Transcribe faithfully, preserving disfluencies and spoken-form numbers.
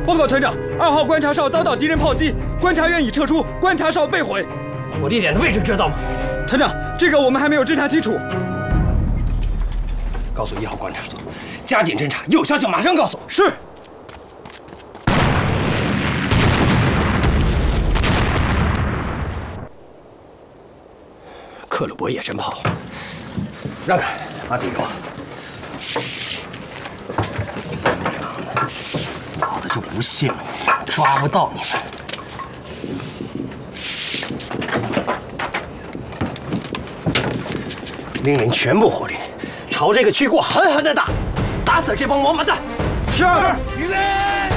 报告团长，二号观察哨遭到敌人炮击，观察员已撤出，观察哨被毁。 火力点的位置知道吗？ 团长，这个我们还没有侦查清楚。 告诉一号观察所，加紧侦查，有消息马上告诉我。 是。 克虏伯野战炮，让开，阿比哥。老子就不信抓不到你们！命令全部火力朝这个区给我狠狠的打，打死这帮王八蛋！ 是， 预备。